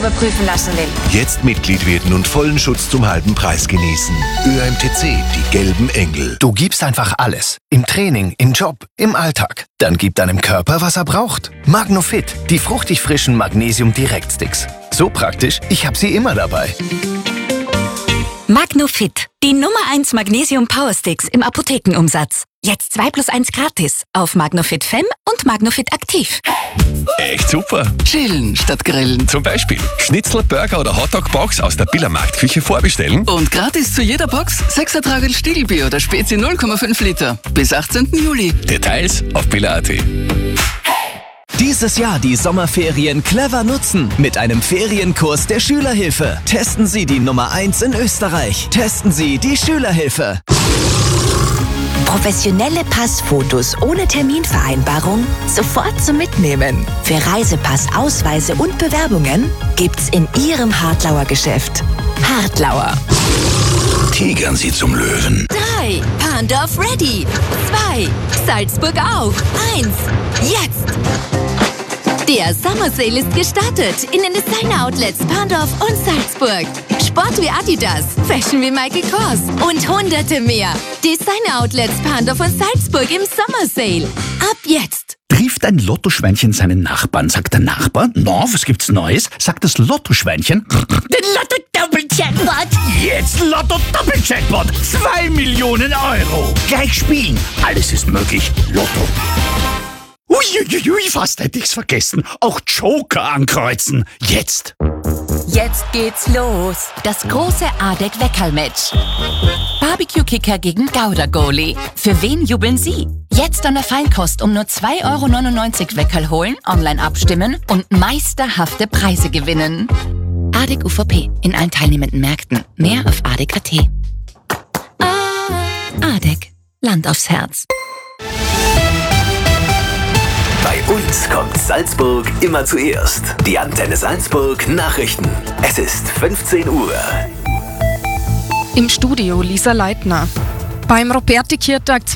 überprüfen lassen will. Jetzt Mitglied werden und vollen Schutz zum halben Preis genießen. ÖMTC, die gelben Engel. Du gibst einfach alles. Im Training, im Job, im Alltag. Dann gib deinem Körper, was er braucht. Magnofit, die fruchtig frischen Magnesium-Direktsticks. So praktisch, ich habe sie immer dabei. Magnofit, die Nummer 1 Magnesium Powersticks im Apothekenumsatz. Jetzt 2 + 1 gratis auf Magnofit Fem und Magnofit Aktiv. Echt super. Chillen statt grillen. Zum Beispiel Schnitzel, Burger oder Hotdog-Box aus der Biller Marktküche vorbestellen. Und gratis zu jeder Box 6er Tragel Stiegelbier oder Spezi 0,5 Liter. Bis 18. Juli. Details auf biller.at. Dieses Jahr die Sommerferien clever nutzen mit einem Ferienkurs der Schülerhilfe. Testen Sie die Nummer 1 in Österreich. Testen Sie die Schülerhilfe. Professionelle Passfotos ohne Terminvereinbarung sofort zum Mitnehmen. Für Reisepass, Ausweise und Bewerbungen gibt's in Ihrem Hartlauer Geschäft. Hartlauer. Tigern Sie zum Löwen. 3, Pandorf ready. 2, Salzburg auf. 1, jetzt! Der Summer Sale ist gestartet in den Designer-Outlets Pandorf und Salzburg. Sport wie Adidas, Fashion wie Michael Kors und hunderte mehr. Designer-Outlets Pandorf und Salzburg im Summer Sale. Ab jetzt! Trifft ein Lottoschweinchen seinen Nachbarn, sagt der Nachbar, na, was gibt's Neues? Sagt das Lottoschweinchen, den Lotto-Doppel-Jackpot! Jetzt Lotto-Doppel-Jackpot! 2 Millionen Euro! Gleich spielen, alles ist möglich, Lotto. Uiuiui, fast hätte ich's vergessen. Auch Joker ankreuzen. Jetzt. Jetzt geht's los. Das große ADEC-Weckerl-Match. Barbecue-Kicker gegen Gouda-Goalie. Für wen jubeln Sie? Jetzt an der Feinkost um nur 2,99 € Weckerl holen, online abstimmen und meisterhafte Preise gewinnen. ADEC UVP in allen teilnehmenden Märkten. Mehr auf ADEC.at. ADEC. Land aufs Herz. Bei uns kommt Salzburg immer zuerst. Die Antenne Salzburg Nachrichten. Es ist 15 Uhr. Im Studio Lisa Leitner. Beim Roberti-Kirtag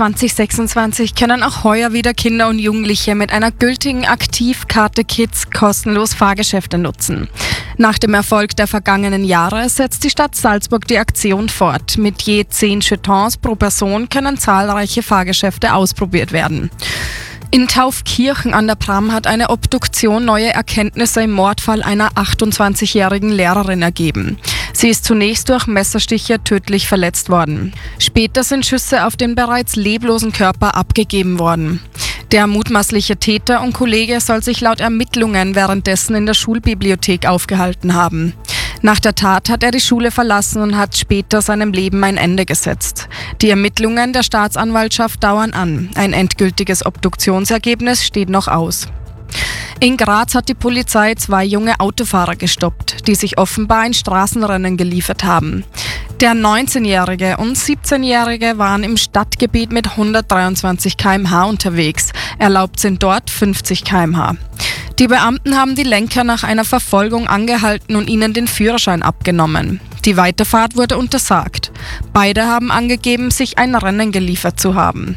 2026 können auch heuer wieder Kinder und Jugendliche mit einer gültigen Aktivkarte Kids kostenlos Fahrgeschäfte nutzen. Nach dem Erfolg der vergangenen Jahre setzt die Stadt Salzburg die Aktion fort. Mit je 10 Jetons pro Person können zahlreiche Fahrgeschäfte ausprobiert werden. In Taufkirchen an der Pram hat eine Obduktion neue Erkenntnisse im Mordfall einer 28-jährigen Lehrerin ergeben. Sie ist zunächst durch Messerstiche tödlich verletzt worden. Später sind Schüsse auf den bereits leblosen Körper abgegeben worden. Der mutmaßliche Täter und Kollege soll sich laut Ermittlungen währenddessen in der Schulbibliothek aufgehalten haben. Nach der Tat hat er die Schule verlassen und hat später seinem Leben ein Ende gesetzt. Die Ermittlungen der Staatsanwaltschaft dauern an. Ein endgültiges Obduktionsergebnis steht noch aus. In Graz hat die Polizei 2 junge Autofahrer gestoppt, die sich offenbar ein Straßenrennen geliefert haben. Der 19-Jährige und 17-Jährige waren im Stadtgebiet mit 123 km/h unterwegs. Erlaubt sind dort 50 km/h. Die Beamten haben die Lenker nach einer Verfolgung angehalten und ihnen den Führerschein abgenommen. Die Weiterfahrt wurde untersagt. Beide haben angegeben, sich ein Rennen geliefert zu haben.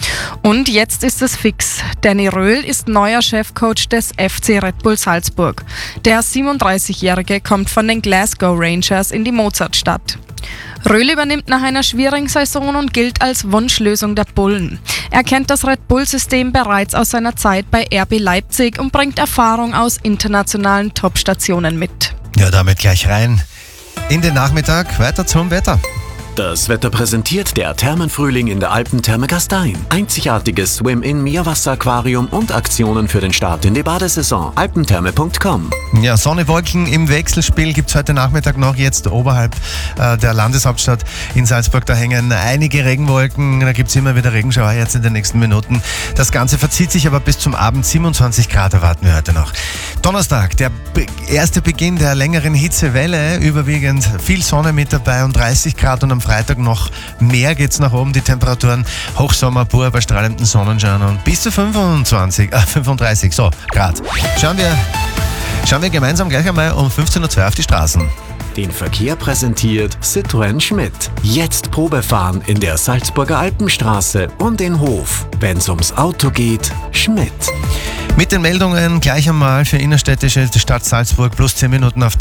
Und jetzt ist es fix. Danny Röhl ist neuer Chefcoach des FC Red Bull Salzburg. Der 37-Jährige kommt von den Glasgow Rangers in die Mozartstadt. Röhl übernimmt nach einer schwierigen Saison und gilt als Wunschlösung der Bullen. Er kennt das Red Bull-System bereits aus seiner Zeit bei RB Leipzig und bringt Erfahrung aus internationalen Topstationen mit. Ja, damit gleich rein in den Nachmittag. Weiter zum Wetter. Das Wetter präsentiert der Thermenfrühling in der Alpentherme Gastein. Einzigartiges Swim-In-Meerwasseraquarium und Aktionen für den Start in die Badesaison. alpentherme.com. Ja, Sonne, Wolken im Wechselspiel gibt es heute Nachmittag noch. Jetzt oberhalb der Landeshauptstadt in Salzburg. Da hängen einige Regenwolken. Da gibt es immer wieder Regenschauer jetzt in den nächsten Minuten. Das Ganze verzieht sich aber bis zum Abend. 27 Grad erwarten wir heute noch. Donnerstag, der erste Beginn der längeren Hitzewelle. Überwiegend viel Sonne mit dabei und 30 Grad. Und am Freitag noch mehr geht's nach oben. Die Temperaturen Hochsommer pur bei strahlendem Sonnenschein und bis zu 35 Grad. Schauen wir gemeinsam gleich einmal um 15:02 Uhr auf die Straßen. Den Verkehr präsentiert Citroën Schmidt. Jetzt Probefahren in der Salzburger Alpenstraße und in Hof. Wenn's ums Auto geht, Schmidt. Mit den Meldungen gleich einmal für innerstädtische Stadt Salzburg plus 10 Minuten auf